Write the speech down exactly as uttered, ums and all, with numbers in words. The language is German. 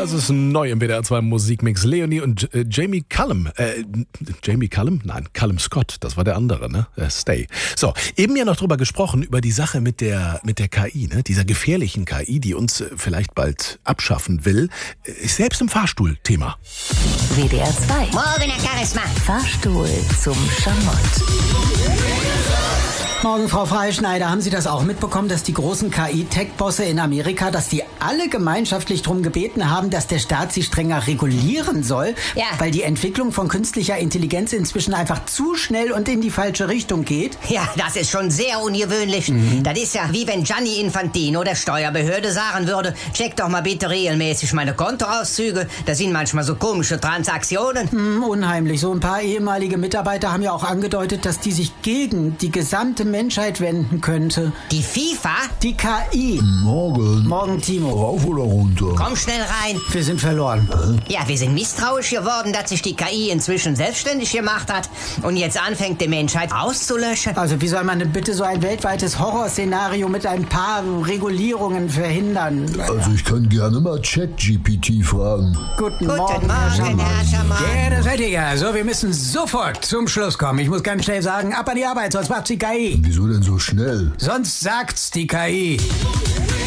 Das ist neu im W D R zwei Musikmix. Leonie und äh, Jamie Cullum. Äh, Jamie Cullum? Nein, Callum Scott. Das war der andere, ne? Äh, Stay. So, eben ja noch drüber gesprochen, über die Sache mit der, mit der K I, ne? Dieser gefährlichen K I, die uns äh, vielleicht bald abschaffen will. Ist selbst im Fahrstuhl Thema. W D R zwei. Morgen, Herr Charisma. Fahrstuhl zum Schamott. Morgen, Frau Freischneider. Haben Sie das auch mitbekommen, dass die großen K I-Tech-Bosse in Amerika, dass die alle gemeinschaftlich darum gebeten haben, dass der Staat sie strenger regulieren soll? Ja. Weil die Entwicklung von künstlicher Intelligenz inzwischen einfach zu schnell und in die falsche Richtung geht? Ja, das ist schon sehr ungewöhnlich. Mhm. Das ist ja wie wenn Gianni Infantino der Steuerbehörde sagen würde, check doch mal bitte regelmäßig meine Kontoauszüge. Da sind manchmal so komische Transaktionen. Hm, unheimlich. So ein paar ehemalige Mitarbeiter haben ja auch angedeutet, dass die sich gegen die gesamte Menschheit wenden könnte. Die FIFA? Die K I. Morgen. Morgen, Timo. Rauf oder runter? Komm schnell rein. Wir sind verloren. Ja, wir sind misstrauisch geworden, dass sich die K I inzwischen selbstständig gemacht hat und jetzt anfängt, die Menschheit auszulöschen. Also wie soll man denn bitte so ein weltweites Horrorszenario mit ein paar Regulierungen verhindern? Also ich kann gerne mal ChatGPT fragen. Guten, Guten Morgen, Morgen, Herr Schamann. Ja, das seid ihr ja. So, wir müssen sofort zum Schluss kommen. Ich muss ganz schnell sagen, ab an die Arbeit, sonst macht's die K I. Wieso denn so schnell? Sonst sagt's die K I.